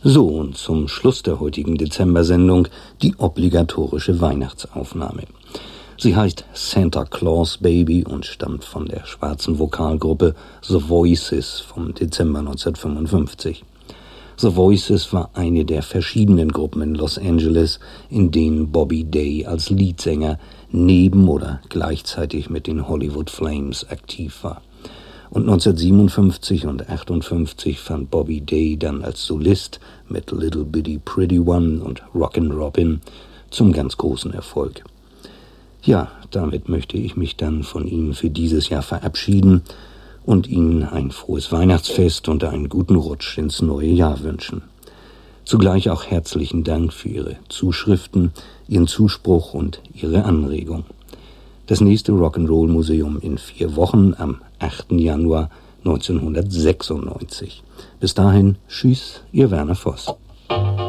So, und zum Schluss der heutigen Dezember-Sendung die obligatorische Weihnachtsaufnahme. Sie heißt Santa Claus Baby und stammt von der schwarzen Vokalgruppe The Voices vom Dezember 1955. The Voices war eine der verschiedenen Gruppen in Los Angeles, in denen Bobby Day als Leadsänger neben oder gleichzeitig mit den Hollywood Flames aktiv war. Und 1957 und 1958 fand Bobby Day dann als Solist mit Little Bitty Pretty One und Rockin' Robin zum ganz großen Erfolg. Ja, damit möchte ich mich dann von Ihnen für dieses Jahr verabschieden und Ihnen ein frohes Weihnachtsfest und einen guten Rutsch ins neue Jahr wünschen. Zugleich auch herzlichen Dank für Ihre Zuschriften, Ihren Zuspruch und Ihre Anregung. Das nächste Rock'n'Roll Museum in 4 Wochen am 8. Januar 1996. Bis dahin, tschüss, Ihr Werner Voss.